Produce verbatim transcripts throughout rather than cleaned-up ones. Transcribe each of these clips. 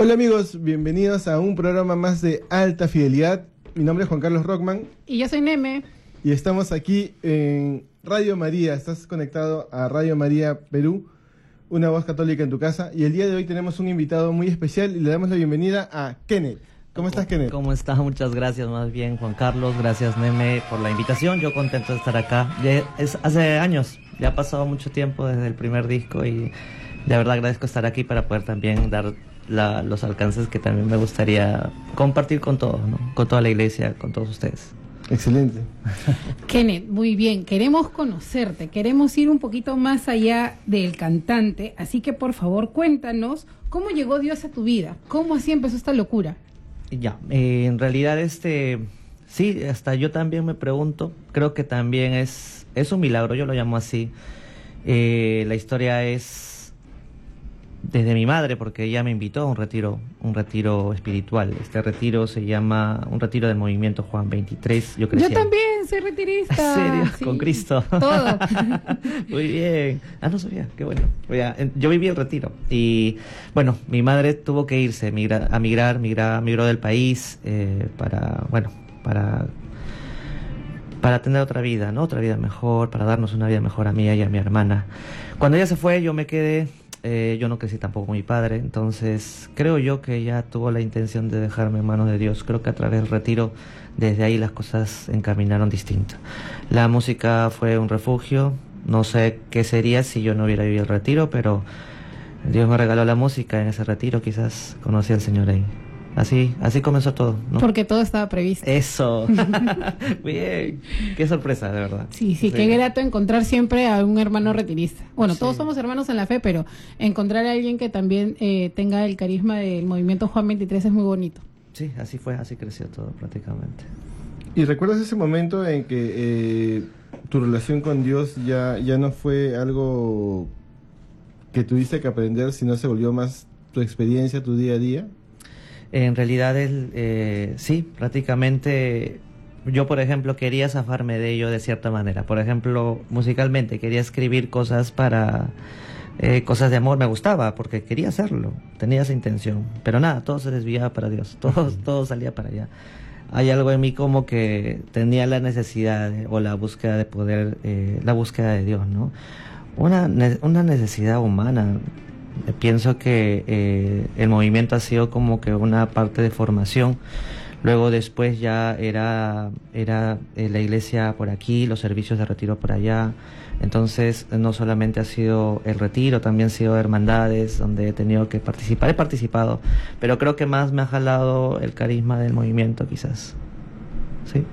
Hola amigos, bienvenidos a un programa más de Alta Fidelidad. Mi nombre es Juan Carlos Rockman. Y yo soy Neme. Y estamos aquí en Radio María. Estás conectado a Radio María Perú, una voz católica en tu casa. Y el día de hoy tenemos un invitado muy especial y le damos la bienvenida a Kenneth. ¿Cómo estás, Kenneth? ¿Cómo estás? Muchas gracias, más bien, Juan Carlos. Gracias, Neme, por la invitación. Yo contento de estar acá. Ya es hace años, ya ha pasado mucho tiempo desde el primer disco y de verdad agradezco estar aquí para poder también dar la, los alcances que también me gustaría compartir con todos, ¿no? Con toda la iglesia, con todos ustedes. Excelente. Kenneth, muy bien. Queremos conocerte, queremos ir un poquito más allá del cantante, así que por favor cuéntanos cómo llegó Dios a tu vida, cómo así empezó esta locura. Ya, eh, en realidad este, sí, hasta yo también me pregunto, creo que también es, es un milagro, yo lo llamo así. Eh, la historia es desde mi madre, porque ella me invitó a un retiro, un retiro espiritual. Este retiro se llama un retiro del movimiento Juan veintitrés. Yo, yo también soy retirista. ¿En serio? Sí. Con Cristo. Todo. Muy bien. Ah, no sabía, qué bueno. Yo viví el retiro y, bueno, mi madre tuvo que irse migra, a migrar, migrar, migró del país eh, para, bueno, para... para tener otra vida, ¿no? Otra vida mejor, para darnos una vida mejor a mí y a mi hermana. Cuando ella se fue, yo me quedé, eh, yo no crecí tampoco con mi padre, entonces creo yo que ella tuvo la intención de dejarme en manos de Dios. Creo que a través del retiro, desde ahí las cosas se encaminaron distinto. La música fue un refugio, no sé qué sería si yo no hubiera vivido el retiro, pero Dios me regaló la música en ese retiro, quizás conocí al Señor ahí. Así, así comenzó todo, ¿no? Porque todo estaba previsto. Eso. Bien. Qué sorpresa, de verdad. Sí, sí, sí, qué grato encontrar siempre a un hermano retirista. Bueno, sí. Todos somos hermanos en la fe, pero encontrar a alguien que también eh, tenga el carisma del movimiento Juan veintitrés es muy bonito. Sí, así fue, así creció todo prácticamente. ¿Y recuerdas ese momento en que eh, tu relación con Dios ya, ya no fue algo que tuviste que aprender, sino se volvió más tu experiencia, tu día a día? En realidad, el, eh, sí, prácticamente yo, por ejemplo, quería zafarme de ello de cierta manera. Por ejemplo, musicalmente quería escribir cosas para, eh, cosas de amor, me gustaba porque quería hacerlo, tenía esa intención. Pero nada, todo se desviaba para Dios, todo, todo salía para allá. Hay algo en mí como que tenía la necesidad de, o la búsqueda de poder, eh, la búsqueda de Dios, ¿no? Una, una necesidad humana. Pienso que eh, el movimiento ha sido como que una parte de formación. Luego después ya era, era eh, la iglesia por aquí, los servicios de retiro por allá. Entonces no solamente ha sido el retiro, también han sido hermandades donde he tenido que participar. He participado, pero creo que más me ha jalado el carisma del movimiento quizás. ¿Sí?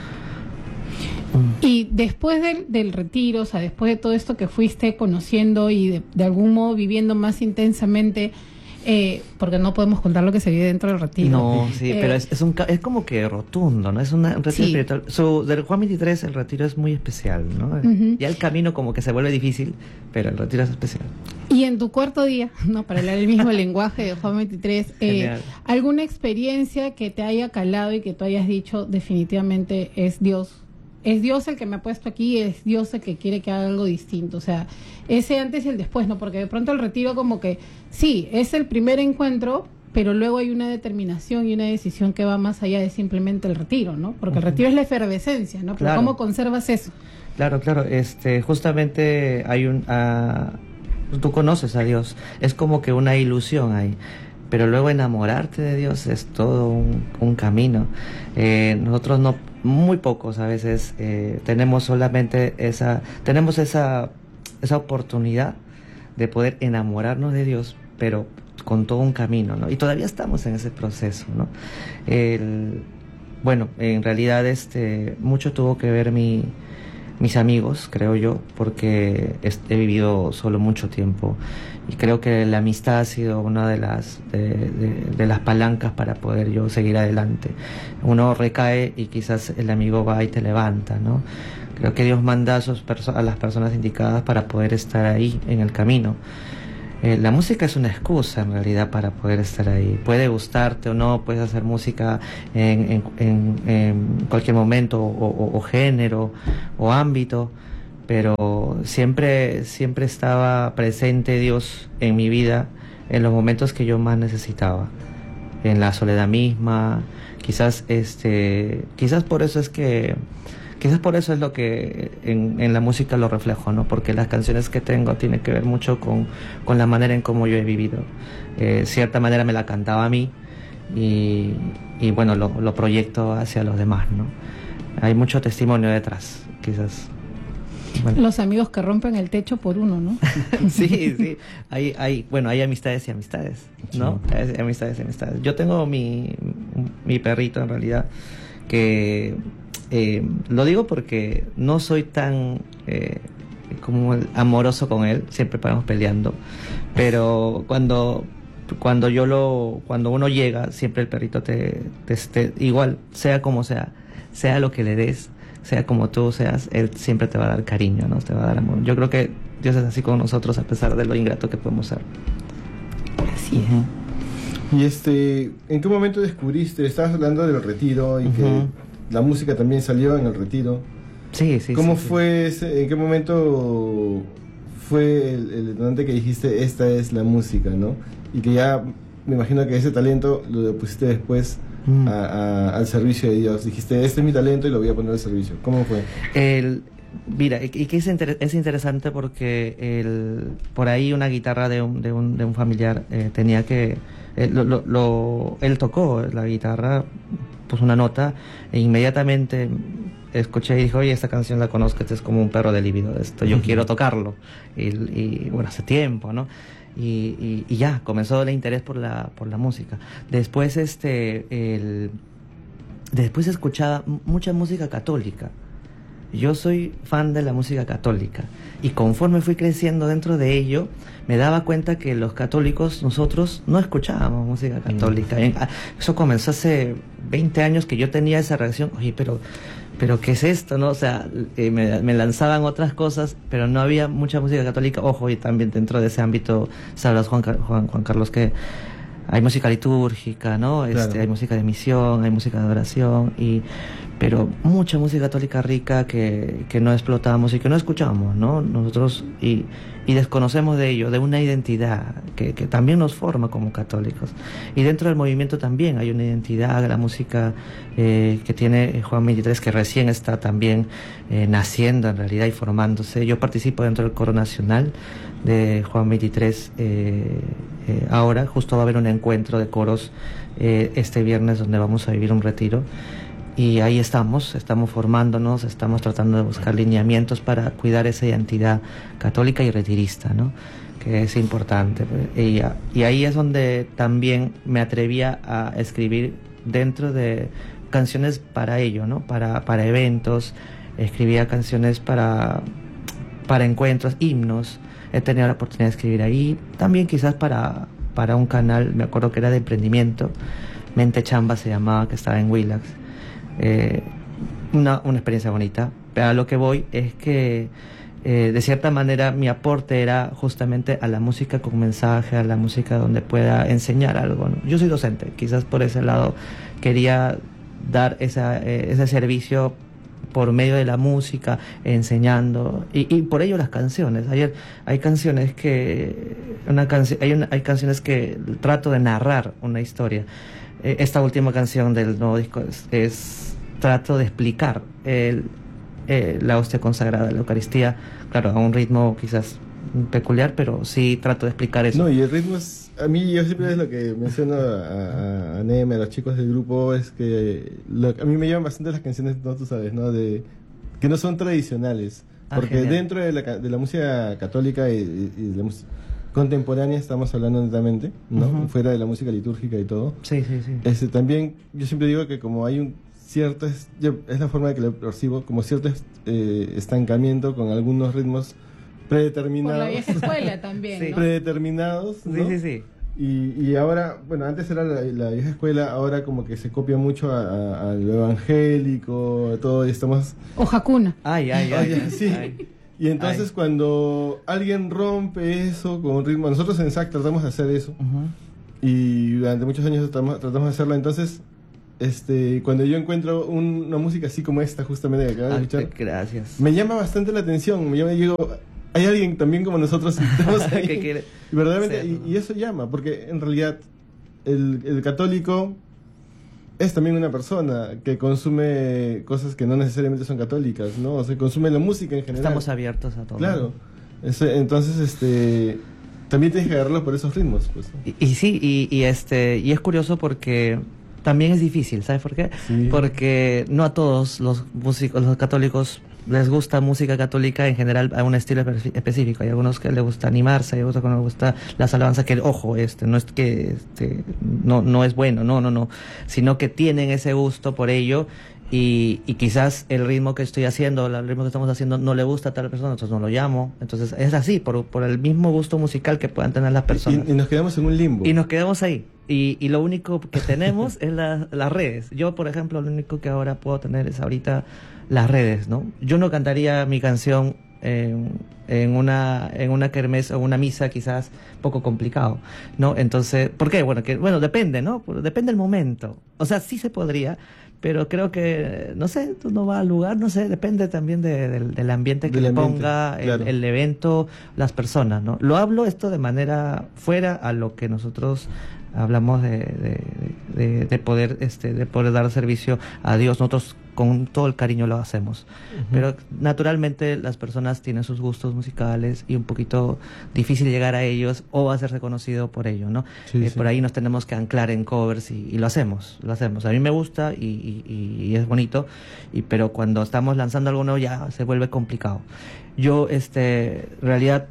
Y después del, del retiro, o sea, después de todo esto que fuiste conociendo y de, de algún modo viviendo más intensamente, eh, porque no podemos contar lo que se vive dentro del retiro. No, sí, eh, pero es, es, un, es como que rotundo, ¿no? Es una, un retiro sí. espiritual. Su, del Juan veintitrés el retiro es muy especial, ¿no? Uh-huh. Ya el camino como que se vuelve difícil, pero el retiro es especial. Y en tu cuarto día, no, para hablar el mismo lenguaje de Juan veintitrés, eh, ¿alguna experiencia que te haya calado y que tú hayas dicho definitivamente es Dios? Es Dios el que me ha puesto aquí, es Dios el que quiere que haga algo distinto, o sea, ese antes y el después, ¿no? Porque de pronto el retiro como que, sí, es el primer encuentro, pero luego hay una determinación y una decisión que va más allá de simplemente el retiro, ¿no? Porque uh-huh. el retiro es la efervescencia, ¿no? Pero claro. ¿Cómo conservas eso? Claro, claro, este, justamente hay un, uh, tú conoces a Dios, es como que una ilusión ahí. Pero luego enamorarte de Dios es todo un, un camino. Eh, nosotros no, muy pocos a veces eh, tenemos solamente esa, tenemos esa, esa oportunidad de poder enamorarnos de Dios, pero con todo un camino, ¿no? Y todavía estamos en ese proceso, ¿no? El, bueno, en realidad este, mucho tuvo que ver mi, mis amigos, creo yo, porque he vivido solo mucho tiempo. Y creo que la amistad ha sido una de las de, de, de las palancas para poder yo seguir adelante. Uno recae y quizás el amigo va y te levanta, ¿no? Creo que Dios manda a, sus perso- a las personas indicadas para poder estar ahí en el camino. Eh, la música es una excusa en realidad para poder estar ahí. Puede gustarte o no, puedes hacer música en, en, en, en cualquier momento o, o, o género o ámbito, pero siempre, siempre estaba presente Dios en mi vida en los momentos que yo más necesitaba, en la soledad misma. Quizás este quizás por eso es que quizás por eso es lo que en, en la música lo reflejo, ¿no? Porque las canciones que tengo tienen que ver mucho con, con la manera en cómo yo he vivido. Eh, cierta manera me la cantaba a mí y, y bueno, lo, lo proyecto hacia los demás, ¿no? Hay mucho testimonio detrás, quizás. Bueno. Los amigos que rompen el techo por uno, ¿no? Sí, sí. Hay, hay, bueno, hay amistades y amistades, ¿no? Sí. Hay amistades y amistades. Yo tengo mi, mi perrito, en realidad, que eh, lo digo porque no soy tan eh, como amoroso con él. Siempre vamos peleando. Pero cuando, cuando yo lo, cuando uno llega, siempre el perrito te, te, te igual, sea como sea, sea lo que le des, sea como tú seas, él siempre te va a dar cariño, ¿no? Te va a dar amor. Yo creo que Dios es así con nosotros, a pesar de lo ingrato que podemos ser. Así es. Uh-huh. Y este, ¿en qué momento descubriste? Estabas hablando del retiro y uh-huh. que la música también salió en el retiro. Sí, sí. ¿Cómo sí, fue sí. ese, en qué momento fue el, el detonante que dijiste, esta es la música, ¿no? Y que ya, me imagino que ese talento lo pusiste después Mm. A, a, al servicio de Dios. Dijiste, este es mi talento y lo voy a poner al servicio. ¿Cómo fue? El, mira, y que es, inter, es interesante porque el, por ahí una guitarra de un, de un, de un familiar eh, tenía que... Eh, lo, lo, lo, él tocó la guitarra, puso una nota e inmediatamente escuché y dijo, oye, esta canción la conozco, este es como un perro de líbido, esto, yo uh-huh. quiero tocarlo. Y, y bueno, hace tiempo, ¿no? Y, y, y ya, comenzó el interés por la, por la música. Después, este, el, después escuchaba mucha música católica. Yo soy fan de la música católica y conforme fui creciendo dentro de ello, me daba cuenta que los católicos, nosotros no escuchábamos música católica. Mm. Eso comenzó hace veinte años que yo tenía esa reacción, oye, pero... pero ¿qué es esto, no? O sea, eh, me, me lanzaban otras cosas, pero no había mucha música católica. Ojo, y también dentro de ese ámbito, sabrás, Juan, Juan, Juan Carlos, que hay música litúrgica, ¿no? Este, claro. Hay música de misión, hay música de adoración, y, pero mucha música católica rica que, que no explotamos y que no escuchamos, ¿no? Nosotros, y, y desconocemos de ello, de una identidad que, que también nos forma como católicos. Y dentro del movimiento también hay una identidad de la música eh, que tiene Juan veintitrés, que recién está también eh, naciendo en realidad y formándose. Yo participo dentro del coro nacional de Juan veintitrés. Eh, eh, ahora justo va a haber un encuentro de coros eh, este viernes donde vamos a vivir un retiro. Y ahí estamos, estamos formándonos, estamos tratando de buscar lineamientos para cuidar esa identidad católica y retirista, ¿no? Que es importante. Y, y ahí es donde también me atrevía a escribir dentro de canciones para ello, ¿no? Para, para eventos, escribía canciones para, para encuentros, himnos. He tenido la oportunidad de escribir ahí. También quizás para, para un canal, me acuerdo que era de emprendimiento, Mente Chamba se llamaba, que estaba en Willax. Eh, una, una experiencia bonita, pero a lo que voy es que eh, de cierta manera mi aporte era justamente a la música con mensaje, a la música donde pueda enseñar algo, ¿no? Yo soy docente, quizás por ese lado quería dar esa, eh, ese servicio por medio de la música, enseñando, y, y por ello las canciones. Hay, hay canciones que una canci- hay, una, hay canciones que trato de narrar una historia. Esta última canción del nuevo disco es, es trato de explicar el, eh, la hostia consagrada, la Eucaristía, claro, a un ritmo quizás peculiar, pero sí trato de explicar eso. No, y el ritmo es, a mí yo siempre es lo que menciono a, a, a Neme, a los chicos del grupo, es que lo, a mí me llaman bastante las canciones, no, tú sabes, ¿no? De, que no son tradicionales, ah, porque genial. Dentro de la, de la música católica y, y, y de la música contemporánea estamos hablando netamente, ¿no? Uh-huh. Fuera de la música litúrgica y todo. Sí, sí, sí. Este, también yo siempre digo que como hay un cierto, es, es la forma de que lo percibo, como cierto eh, estancamiento con algunos ritmos predeterminados. Por la vieja escuela también, sí. ¿no? Predeterminados, ¿no? Sí, sí, sí. Y, y ahora, bueno, antes era la, la vieja escuela, ahora como que se copia mucho a, a, a lo evangélico, a todo, y estamos... O Hakuna. Ay, ay, ay. ay sí. Ay. Y entonces Ay. cuando alguien rompe eso con un ritmo, nosotros en S A C tratamos de hacer eso, uh-huh. y durante muchos años tratamos, tratamos de hacerlo, entonces este cuando yo encuentro un, una música así como esta justamente que acabo de escuchar, gracias. me llama bastante la atención, me llama, digo, hay alguien también como nosotros ahí, que quiere y verdaderamente, ser, y, y eso llama, porque en realidad el, el católico es también una persona que consume cosas que no necesariamente son católicas, ¿no? O sea, consume la música en general. Estamos abiertos a todo. Claro. Ese, entonces, este, también tienes que agarrarlo por esos ritmos, pues. Y, y sí, y, y este, y es curioso porque también es difícil, ¿sabes por qué? Sí. Porque no a todos los músicos, los católicos, les gusta música católica en general a un estilo específico. Hay algunos que les gusta animarse, hay otros que no les gusta las alabanzas, que ojo, este no es que este, no no es bueno, no, no, no, sino que tienen ese gusto por ello y, y quizás el ritmo que estoy haciendo, el ritmo que estamos haciendo no le gusta a tal persona, entonces no lo llamo. Entonces es así, por, por el mismo gusto musical que puedan tener las personas. Y, y nos quedamos en un limbo. Y nos quedamos ahí. Y, y lo único que tenemos es la, las redes. Yo, por ejemplo, lo único que ahora puedo tener es ahorita las redes, ¿no? Yo no cantaría mi canción en, en una en una kermés o una misa, quizás poco complicado, ¿no? Entonces, ¿por qué? Bueno, que bueno, depende, ¿no? Depende del momento. O sea, sí se podría, pero creo que, no sé, no va al lugar, no sé, depende también de, de, del ambiente que del le ambiente, ponga claro. el, el evento, las personas, ¿no? Lo hablo esto de manera fuera a lo que nosotros hablamos de, de, de, de poder este de poder dar servicio a Dios. Nosotros con todo el cariño lo hacemos, uh-huh. Pero naturalmente las personas tienen sus gustos musicales y un poquito difícil llegar a ellos o hacerse conocido por ello, ¿no? Sí, eh, sí. Por ahí nos tenemos que anclar en covers y, y lo hacemos, lo hacemos. A mí me gusta y, y, y es bonito, y pero cuando estamos lanzando algo nuevo ya se vuelve complicado. Yo, este, en realidad,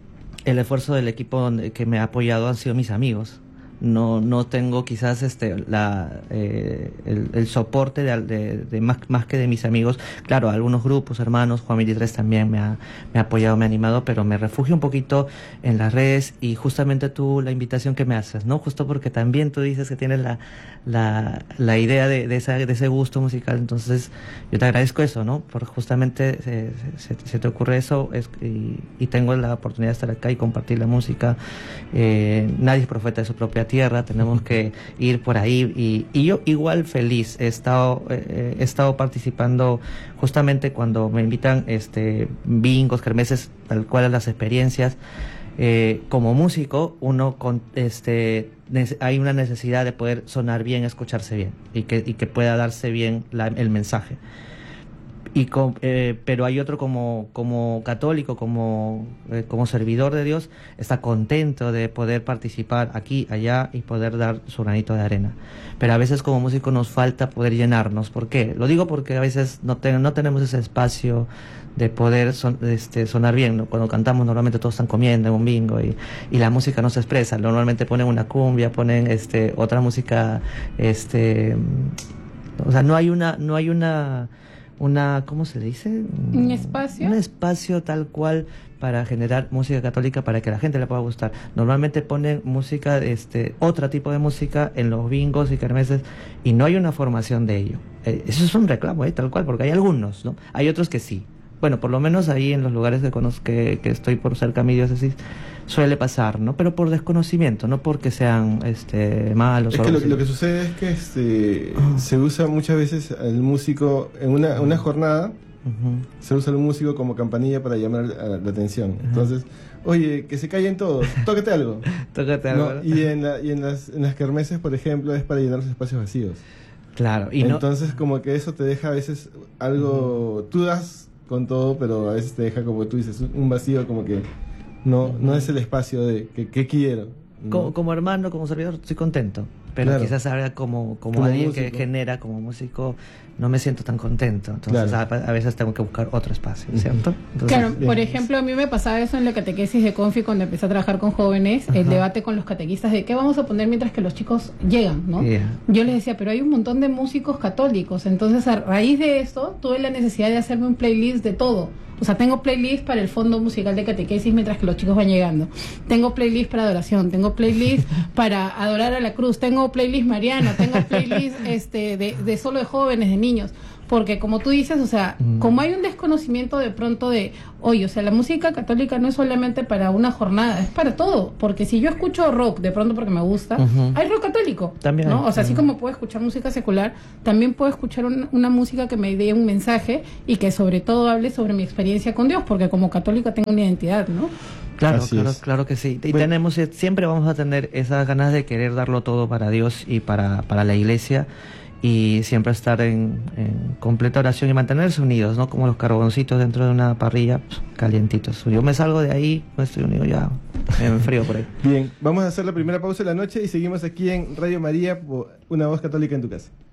el esfuerzo del equipo donde, que me ha apoyado han sido mis amigos. No no tengo quizás este la eh, el, el soporte de, de, de más más que de mis amigos. Claro, algunos grupos, hermanos, Juan veintitrés también me ha me ha apoyado, me ha animado, pero me refugio un poquito en las redes y justamente tú la invitación que me haces, ¿no? Justo porque también tú dices que tienes la la, la idea de, de esa de ese gusto musical, entonces yo te agradezco eso, ¿no? Por justamente se, se, se te ocurre eso es, y, y tengo la oportunidad de estar acá y compartir la música. Eh, nadie es profeta de su propia tierra, tenemos que ir por ahí y, y yo igual feliz he estado eh, he estado participando justamente cuando me invitan este bingos, kermeses, tal cual las experiencias. Eh, como músico uno con este hay una necesidad de poder sonar bien, escucharse bien y que y que pueda darse bien la, el mensaje. Y con, eh, pero hay otro como como católico, como eh, como servidor de Dios, está contento de poder participar aquí, allá y poder dar su granito de arena. Pero a veces como músico nos falta poder llenarnos. ¿Por qué? Lo digo porque a veces no, te, no tenemos ese espacio de poder son, este, sonar bien, ¿no? Cuando cantamos normalmente todos están comiendo en un bingo y, y la música no se expresa. Normalmente ponen una cumbia, ponen este otra música, este, o sea, no hay una no hay una una, ¿cómo se dice? Un espacio. Un espacio tal cual para generar música católica para que la gente le pueda gustar. Normalmente ponen música, este, otro tipo de música en los bingos y kermeses y no hay una formación de ello. Eh, eso es un reclamo, eh, tal cual, porque hay algunos, ¿no? Hay otros que sí. Bueno, por lo menos ahí en los lugares que conozco, que, que estoy por cerca de mi diócesis, suele pasar, ¿no? Pero por desconocimiento, no porque sean este malos. Es o que lo, así. lo que sucede es que este, se usa muchas veces al músico en una, una jornada, uh-huh. Se usa al músico como campanilla para llamar la, la atención. Uh-huh. Entonces, oye, que se callen todos, tócate algo. Tócate algo. ¿No? Y, en, la, y en, las, en las kermeses, por ejemplo, es para llenar los espacios vacíos. Claro. Y entonces, no... como que eso te deja a veces algo, uh-huh. Tú das con todo, pero a veces te deja, como tú dices, un vacío, como que no no es el espacio de que, que quiero, ¿no? como, como hermano, como servidor, estoy contento, pero claro. Quizás ahora como, como, como alguien músico. que genera, como músico, no me siento tan contento, entonces claro. a, a veces tengo que buscar otro espacio, ¿cierto? Entonces, claro, bien. Por ejemplo, a mí me pasaba eso en la catequesis de Confi cuando empecé a trabajar con jóvenes, Ajá. El debate con los catequistas de qué vamos a poner mientras que los chicos llegan, ¿no? Yeah. Yo les decía, pero hay un montón de músicos católicos, entonces a raíz de eso tuve la necesidad de hacerme un playlist de todo. O sea, tengo playlist para el fondo musical de catequesis mientras que los chicos van llegando. Tengo playlist para adoración, tengo playlist para adorar a la cruz, tengo playlist mariano, tengo playlist este de, de solo de jóvenes, de niños. Porque como tú dices, o sea, mm. como hay un desconocimiento de pronto de, oye, o sea, la música católica no es solamente para una jornada, es para todo. Porque si yo escucho rock, de pronto porque me gusta, uh-huh. hay rock católico. católico. También. ¿no? O sea, así también. como puedo escuchar música secular, también puedo escuchar un, una música que me dé un mensaje y que sobre todo hable sobre mi experiencia con Dios, porque como católica tengo una identidad, ¿no? Claro, Así claro, es. claro que sí. Y Bueno. tenemos, siempre vamos a tener esas ganas de querer darlo todo para Dios y para, para la iglesia, y siempre estar en, en completa oración y mantenerse unidos, ¿no? Como los carboncitos dentro de una parrilla, pues, calientitos. Yo me salgo de ahí, no estoy unido ya, me enfrío por ahí. Bien, vamos a hacer la primera pausa de la noche y seguimos aquí en Radio María, por Una Voz Católica en tu Casa.